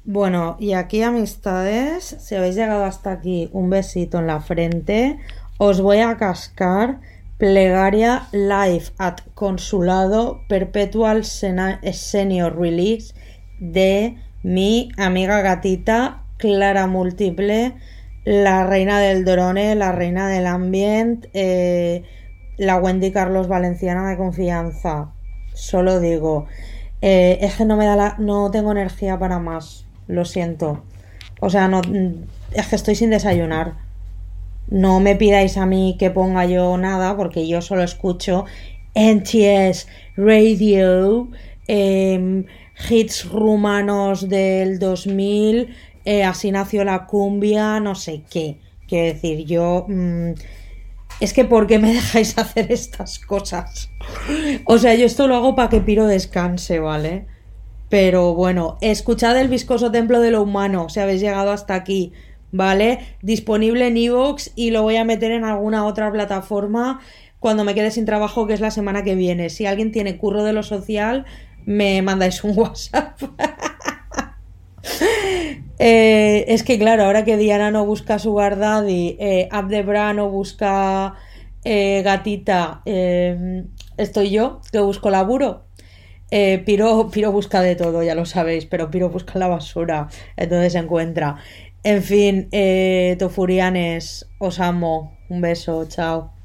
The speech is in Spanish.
Bueno, y aquí amistades, si habéis llegado hasta aquí, un besito en la frente, os voy a cascar plegaria live at consulado perpetual senior release de mi amiga gatita Clara Múltiple, la reina del drone, la reina del ambient, la Wendy Carlos Valenciana de confianza. Solo digo, es que no tengo energía para más. Lo siento. O sea, no, es que estoy sin desayunar. No me pidáis a mí que ponga yo nada, porque yo solo escucho NTS Radio, hits rumanos del 2000, así nació la cumbia, no sé qué. Quiero decir, yo... es que ¿por qué me dejáis hacer estas cosas? O sea, yo esto lo hago para que Piro descanse, ¿vale? Pero bueno, escuchad el viscoso templo de lo humano, si habéis llegado hasta aquí, ¿vale? Disponible en iVoox y lo voy a meter en alguna otra plataforma cuando me quede sin trabajo, que es la semana que viene. Si alguien tiene curro de lo social, me mandáis un WhatsApp. Es que claro, ahora que Diana no busca Sugar Daddy, Abdebra no busca gatita, estoy yo que busco laburo. Piro busca de todo, ya lo sabéis, pero Piro busca en la basura, entonces se encuentra. En fin, tofurianes, os amo. Un beso, chao.